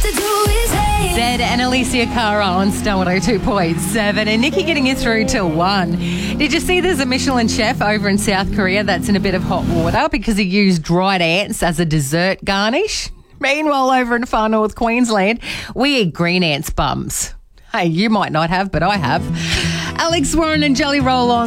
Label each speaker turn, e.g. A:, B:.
A: Zed and Alicia Cara on Star 102.7, and Nikki getting you through till 1. Did you see there's a Michelin chef over in South Korea that's in a bit of hot water because he used dried ants as a dessert garnish? Meanwhile, over in far north Queensland, we eat green ants bums. Hey, you might not have, but I have. Alex Warren and Jelly Roll on